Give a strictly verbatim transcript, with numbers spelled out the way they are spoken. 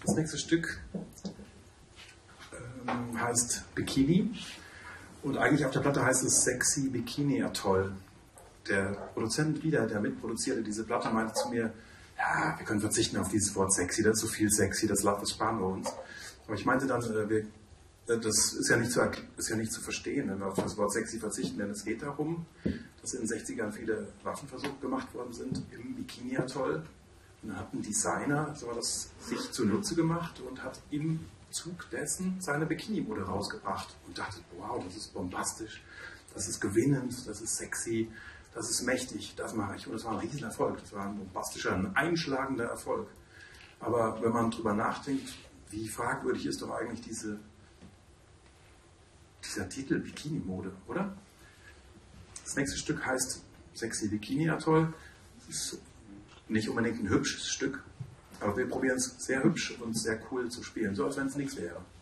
Das nächste Stück ähm, heißt Bikini und eigentlich auf der Platte heißt es Sexy Bikini Atoll. Der Produzent wieder, der mitproduzierte diese Platte, meinte zu mir, ja, wir können verzichten auf dieses Wort sexy, das ist so viel sexy, das, das sparen wir uns. Aber ich meinte dann, äh, wir, das ist ja, nicht zu, ist ja nicht zu verstehen, wenn wir auf das Wort sexy verzichten, denn es geht darum, dass in den sechzigern viele Waffenversuche gemacht worden sind im Bikini Atoll. Und dann hat ein Designer so das sich zunutze gemacht und hat im Zug dessen seine Bikini-Mode rausgebracht und dachte, wow, das ist bombastisch, das ist gewinnend, das ist sexy, das ist mächtig, das mache ich. Und es war ein Riesenerfolg, das war ein bombastischer, ein einschlagender Erfolg. Aber wenn man drüber nachdenkt, wie fragwürdig ist doch eigentlich diese, dieser Titel Bikini-Mode, oder? Das nächste Stück heißt Sexy Bikini Atoll. Es ist nicht unbedingt ein hübsches Stück, aber wir probieren es sehr hübsch und sehr cool zu spielen, so als wenn es nichts wäre.